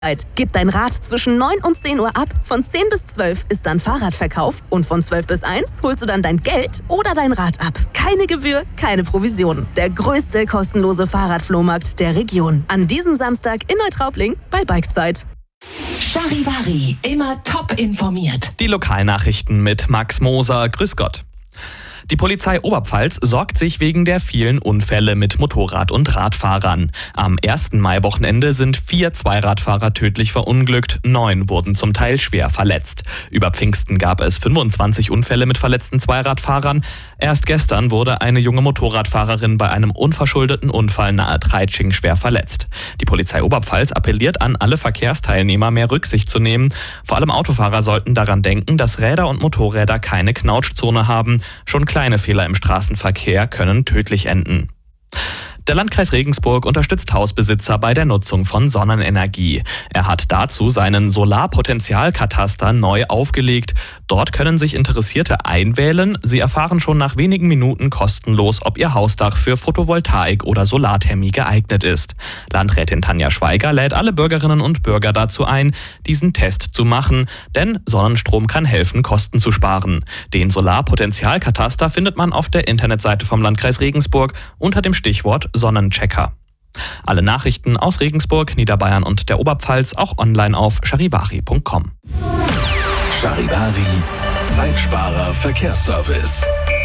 Gib dein Rad zwischen 9 und 10 Uhr ab. Von 10 bis 12 ist dann Fahrradverkauf und von 12 bis 1 holst du dann dein Geld oder dein Rad ab. Keine Gebühr, keine Provision. Der größte kostenlose Fahrradflohmarkt der Region. An diesem Samstag in Neutraubling bei Bikezeit. Charivari, immer top informiert. Die Lokalnachrichten mit Max Moser. Grüß Gott. Die Polizei Oberpfalz sorgt sich wegen der vielen Unfälle mit Motorrad- und Radfahrern. Am 1. Mai-Wochenende sind 4 Zweiradfahrer tödlich verunglückt, 9 wurden zum Teil schwer verletzt. Über Pfingsten gab es 25 Unfälle mit verletzten Zweiradfahrern. Erst gestern wurde eine junge Motorradfahrerin bei einem unverschuldeten Unfall nahe Treitsching schwer verletzt. Die Polizei Oberpfalz appelliert an alle Verkehrsteilnehmer, mehr Rücksicht zu nehmen. Vor allem Autofahrer sollten daran denken, dass Räder und Motorräder keine Knautschzone haben. Schon kleine Fehler im Straßenverkehr können tödlich enden. Der Landkreis Regensburg unterstützt Hausbesitzer bei der Nutzung von Sonnenenergie. Er hat dazu seinen Solarpotenzialkataster neu aufgelegt. Dort können sich Interessierte einwählen. Sie erfahren schon nach wenigen Minuten kostenlos, ob ihr Hausdach für Photovoltaik oder Solarthermie geeignet ist. Landrätin Tanja Schweiger lädt alle Bürgerinnen und Bürger dazu ein, diesen Test zu machen. Denn Sonnenstrom kann helfen, Kosten zu sparen. Den Solarpotenzialkataster findet man auf der Internetseite vom Landkreis Regensburg unter dem Stichwort Sonnenchecker. Alle Nachrichten aus Regensburg, Niederbayern und der Oberpfalz auch online auf charivari.com. Charivari, Zeitsparer Verkehrsservice.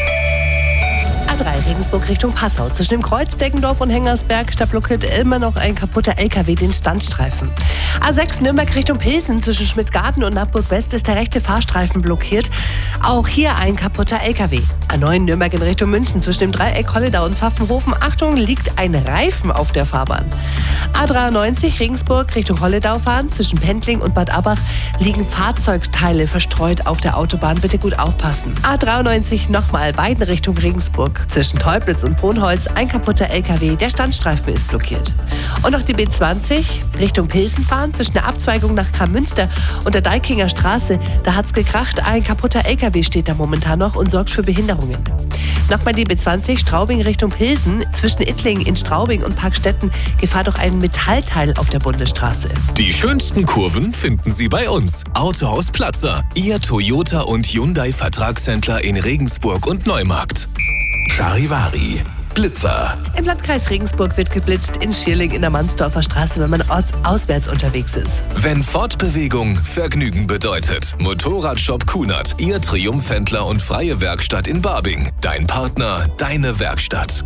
A3 Regensburg Richtung Passau. Zwischen dem Kreuz Deggendorf und Hengersberg, da blockiert immer noch ein kaputter LKW den Standstreifen. A6 Nürnberg Richtung Pilsen. Zwischen Schmidtgarten und Nappburg West ist der rechte Fahrstreifen blockiert. Auch hier ein kaputter LKW. A9 Nürnberg in Richtung München. Zwischen dem Dreieck Holledau und Pfaffenhofen, Achtung, liegt ein Reifen auf der Fahrbahn. A93 Regensburg Richtung Holledau fahren. Zwischen Pendling und Bad Abbach liegen Fahrzeugteile verstreut auf der Autobahn. Bitte gut aufpassen. A93 nochmal Weiden Richtung Regensburg. Zwischen Teublitz und Brunholz ein kaputter LKW, der Standstreifen ist blockiert. Und noch die B20 Richtung Pilsen fahren, zwischen der Abzweigung nach Kramünster und der Deikinger Straße, da hat's gekracht, ein kaputter LKW steht da momentan noch und sorgt für Behinderungen. Nochmal die B20 Straubing Richtung Pilsen, zwischen Ittling in Straubing und Parkstetten, Gefahr durch ein Metallteil auf der Bundesstraße. Die schönsten Kurven finden Sie bei uns. Autohaus Platzer, Ihr Toyota und Hyundai Vertragshändler in Regensburg und Neumarkt. Charivari, Blitzer. Im Landkreis Regensburg wird geblitzt in Schierling in der Mansdorfer Straße, wenn man ortsauswärts unterwegs ist. Wenn Fortbewegung Vergnügen bedeutet. Motorradshop Kunert, Ihr Triumphhändler und freie Werkstatt in Barbing. Dein Partner, deine Werkstatt.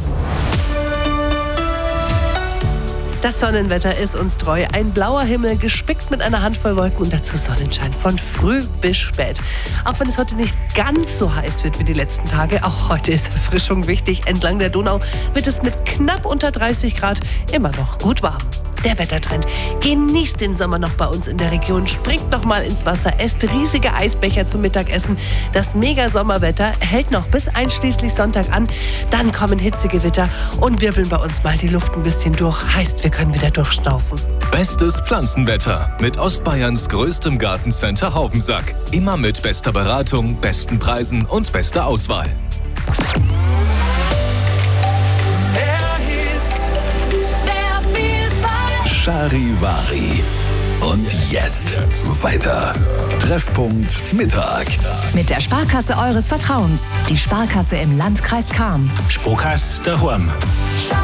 Das Sonnenwetter ist uns treu. Ein blauer Himmel, gespickt mit einer Handvoll Wolken und dazu Sonnenschein von früh bis spät. Auch wenn es heute nicht ganz so heiß wird wie die letzten Tage, auch heute ist Erfrischung wichtig. Entlang der Donau wird es mit knapp unter 30 Grad immer noch gut warm. Der Wettertrend. Genießt den Sommer noch bei uns in der Region. Springt noch mal ins Wasser, esst riesige Eisbecher zum Mittagessen. Das Mega-Sommerwetter hält noch bis einschließlich Sonntag an. Dann kommen Hitzegewitter und wirbeln bei uns mal die Luft ein bisschen durch. Heißt, wir können wieder durchschnaufen. Bestes Pflanzenwetter mit Ostbayerns größtem Gartencenter Haubensack. Immer mit bester Beratung, besten Preisen und bester Auswahl. Charivari. Und jetzt weiter. Treffpunkt Mittag. Mit der Sparkasse eures Vertrauens. Die Sparkasse im Landkreis Cham. Sparkasse daheim.